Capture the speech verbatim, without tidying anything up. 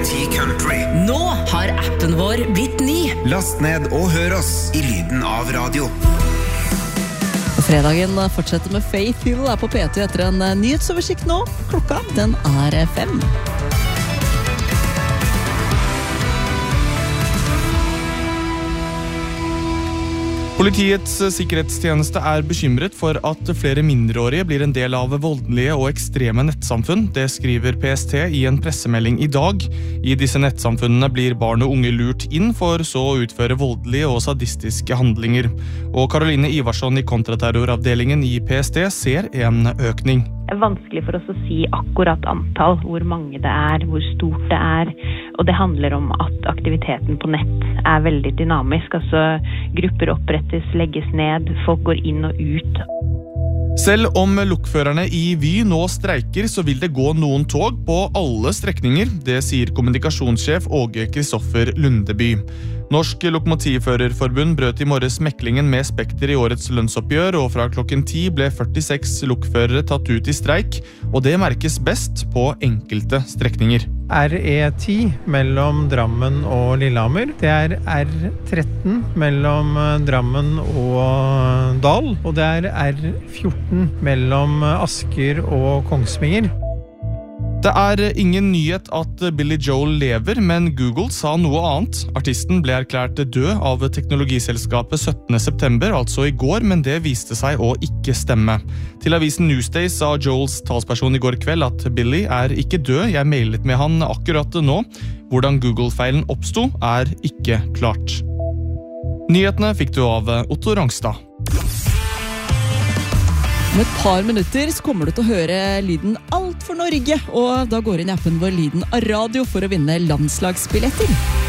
T Country. Nå har appen vår blitt ny. Last ned og hør oss i lyden av radio. Fredagen fortsetter med Faith Hill er på P T etter en nyhetsoversikt nå. Klokka den er fem. Politiets sikkerhetstjeneste er bekymret for at flere mindreårige blir en del av voldelige og ekstreme nettsamfunn. Det skriver P S T i en pressemelding i dag. I disse nettsamfunnene blir barn og unge lurt inn for så å utføre voldelige og sadistiske handlinger. Og Karoline Ivarsson i kontraterroravdelingen i P S T ser en økning. Det er vanskelig for oss å si akkurat antall, hvor mange det er, hvor stort det er. Og det handler om at aktiviteten på nett er veldig dynamisk. Altså grupper opprettes, legges ned, folk går inn og ut. Selv om lokførerne i Vy nå streiker, så vil det gå noen tog på alle strekninger. Det sier kommunikasjonssjef Åge Kristoffer Lundeby. Norsk Lokomotivførerforbund brøt i morges meklingen med Spekter i årets lønnsoppgjør, og fra klokken ti ble førtiseks lokførere tatt ut i streik, og det merkes best på enkelte strekninger. R E ti mellom Drammen og Lillehammer. Det er R tretten mellom Drammen og Dal, og det er R fjorten mellom Asker og Kongsvinger. Det er ingen nyhet at Billy Joel lever, men Google sa noe annet. Artisten ble erklært død av teknologiselskapet syttende september, altså i går, men det viste seg å ikke stemme. Til avisen Newsday sa Joels talsperson i går kveld at Billy er ikke død, jeg mailet med han akkurat nå. Hvordan Google-feilen oppsto er ikke klart. Nyhetene fikk du av Otto Rangstad. Om et par minutter så kommer du til å høre lyden Alt for Norge, og da går inn i appen vår Lyden av Radio for å vinne landslagsbilletter.